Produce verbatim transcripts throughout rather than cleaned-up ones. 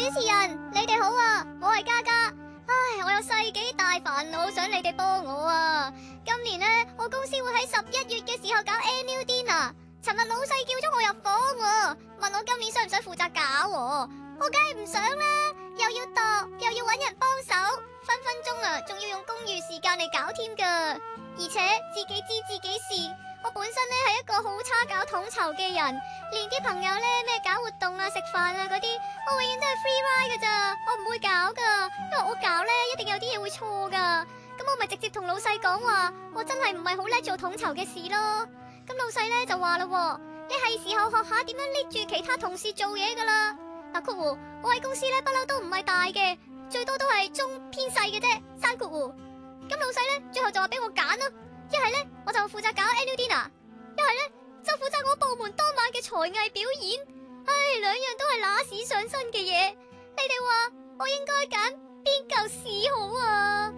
持人，你哋好啊，我係嘉嘉。唉，我有世紀大煩惱，想你哋幫我啊。今年呢，我公司會喺十一月嘅時候搞 annual dinner。尋日老細叫咗我入房喎，問我今年想唔想負責搞喎，我梗係唔想啦，又要度，又要搵人幫手，分分鐘啊，仲要用公餘時間嚟搞添噶。而且自己知自己事，我本身呢係一個好差搞統籌嘅人，連啲朋友呢咩搞活動啊、食飯啊嗰啲，我永遠都係 free ride 噶咋，我唔會搞噶，因為我搞呢一定有啲嘢會錯噶。咁我咪直接同老細講話，我真係唔係好叻做統籌嘅事咯。咁老細咧就話啦，你係時候學下點樣 lead 住其他同事做嘢噶啦。嗱，括弧，我喺公司咧不嬲都唔係大嘅，最多都係中偏細嘅啫。閂括弧。咁老細咧最後就話俾我揀咯，一係咧我就負責搞 annual dinner， 一係咧就負責我部門當晚嘅才藝表演。唉，兩樣都係揦屎上身嘅嘢，你哋話我應該揀邊嚿屎好啊？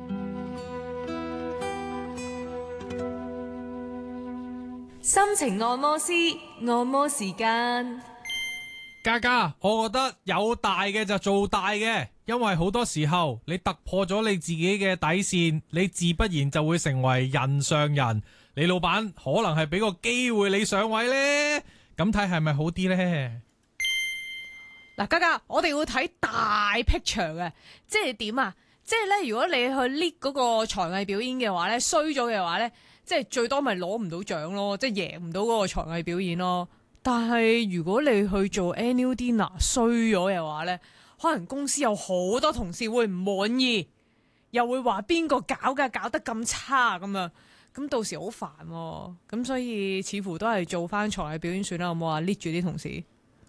心情按摩師，按摩時間。 嘉嘉，我覺得有大嘅就做大嘅，因為好多時候你突破咗你自己嘅底線，你自不然就會成為人上人。你老闆可能係俾個機會你上位呢，咁睇係咪好啲呢？ 嗱，嘉嘉，我哋要睇大 picture 嘅，即係點啊？即係咧，如果你去 lead 嗰個才藝表演嘅話咧，衰咗嘅話咧，即係最多咪攞唔到獎咯，即係贏唔到嗰個才藝表演咯。但係如果你去做 annual dinner 衰咗嘅話咧，可能公司有好多同事會唔滿意，又會話邊個搞㗎，搞得咁差咁樣，咁到時好煩喎。咁所以似乎都係做翻才藝表演算啦，好冇話 lead 住啲同事。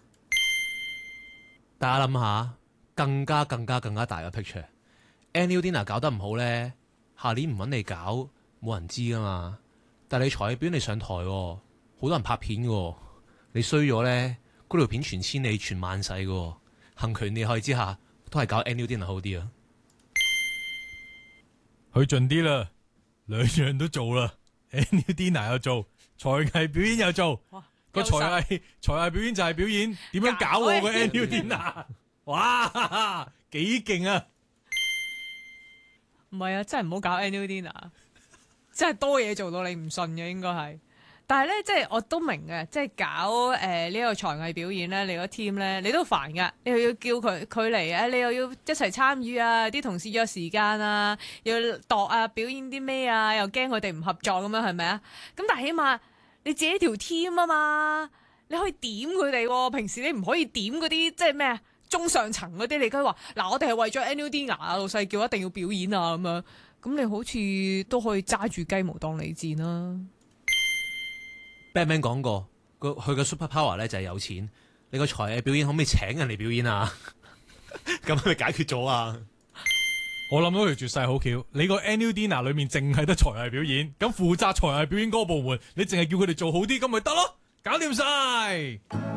大家諗下，更加更加更加大嘅 picture。annual dinner 搞得唔好咧，下年唔揾你搞，冇人知噶嘛。但係你才藝表演你上台，好多人拍片嘅，你衰咗咧，嗰條片傳千里傳萬世嘅，幸權利害之下，都係搞 annual dinner 好啲啊。 去盡啲啦，兩樣都做啦 ，annual dinner 又做，才藝表演又做。個才藝才藝表演就係表演，點樣搞我個 annual dinner？哇，幾勁啊！ 唔係啊，真係唔好搞 annual dinner， 真係多嘢做到你唔信嘅應該係。但係咧，即係我都明嘅，即係搞誒呢、呃這個才藝表演咧，你個 team 咧，你都煩噶，你又要叫佢佢嚟啊，你又要一齊參與啊，啲同事約時間啊，又要度啊，表演啲咩啊，又驚佢哋唔合作咁樣係咪啊？咁但係起碼你自己條 team 啊嘛，你可以點佢哋喎。平時你唔可以點嗰啲即係咩啊？中上層嗰啲，你梗係話嗱，我哋係為咗 annual dinner 啊，老細叫一定要表演啊咁樣，咁你好似都可以揸住雞毛當利箭啦。 Batman 講過，佢嘅 super power 咧就係有錢。你個才藝表演可唔可以請人嚟表演啊？咁咪解決咗啊！ 我諗到條絕世好橋，你個 annual dinner 裏面淨係得才藝表演，咁負責才藝表演嗰個部門，你淨係叫佢哋做好啲，咁咪得咯，搞掂晒。